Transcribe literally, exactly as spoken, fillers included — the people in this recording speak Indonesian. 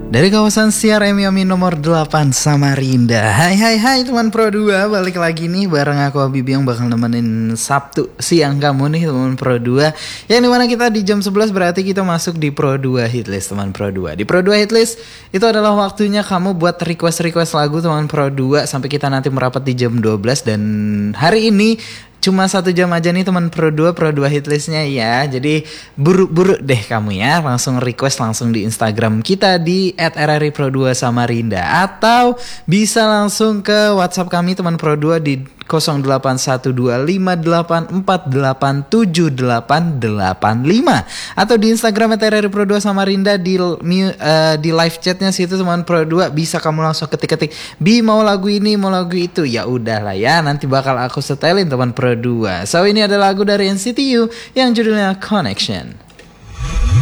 Dari kawasan Siar Emi nomor delapan Samarinda. Hai hai hai teman Pro dua, balik lagi nih bareng aku Habibie yang bakal nemenin Sabtu siang kamu nih teman Pro dua. Yang dimana kita di jam sebelas berarti kita masuk di Pro dua Hitlist teman Pro dua. Di Pro dua Hitlist itu adalah waktunya kamu buat request-request lagu teman Pro dua sampai kita nanti merapat di jam dua belas. Dan hari ini cuma satu jam aja nih teman Pro dua, Pro dua Hitlistnya ya. Jadi buru-buru deh kamu ya, langsung request langsung di Instagram kita di et r r i pro dua samarinda. Atau bisa langsung ke WhatsApp kami teman Pro dua di nol delapan satu dua lima delapan empat delapan tujuh delapan delapan lima. Atau di Instagram et r r i pro dua samarinda di, uh, di live chatnya situ teman Pro dua. Bisa kamu langsung ketik-ketik, Bi mau lagu ini, mau lagu itu. Ya udahlah ya, nanti bakal aku setelin teman Pro dua. So ini ada lagu dari N C T U yang judulnya Connection.